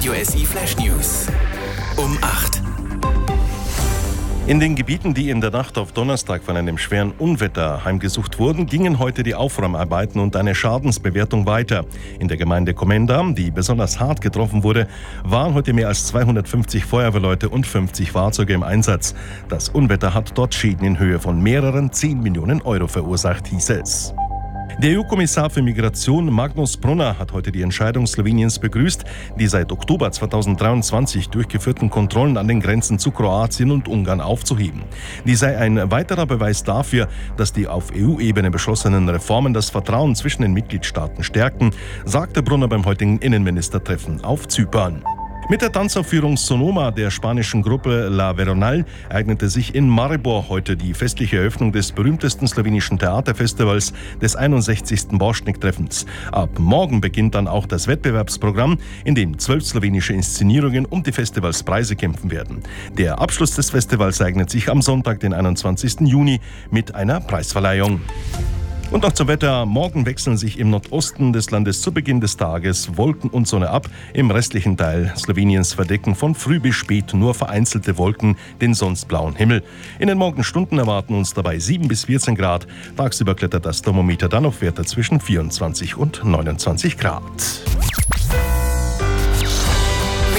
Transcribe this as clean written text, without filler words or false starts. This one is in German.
Radio SI Flash News. Um 8. In den Gebieten, die in der Nacht auf Donnerstag von einem schweren Unwetter heimgesucht wurden, gingen heute die Aufräumarbeiten und eine Schadensbewertung weiter. In der Gemeinde Komenda, die besonders hart getroffen wurde, waren heute mehr als 250 Feuerwehrleute und 50 Fahrzeuge im Einsatz. Das Unwetter hat dort Schäden in Höhe von mehreren 10 Millionen Euro verursacht, hieß es. Der EU-Kommissar für Migration Magnus Brunner hat heute die Entscheidung Sloweniens begrüßt, die seit Oktober 2023 durchgeführten Kontrollen an den Grenzen zu Kroatien und Ungarn aufzuheben. Dies sei ein weiterer Beweis dafür, dass die auf EU-Ebene beschlossenen Reformen das Vertrauen zwischen den Mitgliedstaaten stärken, sagte Brunner beim heutigen Innenministertreffen auf Zypern. Mit der Tanzaufführung Sonoma der spanischen Gruppe La Veronal eignete sich in Maribor heute die festliche Eröffnung des berühmtesten slowenischen Theaterfestivals des 61. Borštnik-Treffens. Ab morgen beginnt dann auch das Wettbewerbsprogramm, in dem 12 slowenische Inszenierungen um die Festivalspreise kämpfen werden. Der Abschluss des Festivals eignet sich am Sonntag, den 21. Juni, mit einer Preisverleihung. Und noch zum Wetter. Morgen wechseln sich im Nordosten des Landes zu Beginn des Tages Wolken und Sonne ab. Im restlichen Teil Sloweniens verdecken von früh bis spät nur vereinzelte Wolken den sonst blauen Himmel. In den Morgenstunden erwarten uns dabei 7 bis 14 Grad. Tagsüber klettert das Thermometer dann auf Werte zwischen 24 und 29 Grad.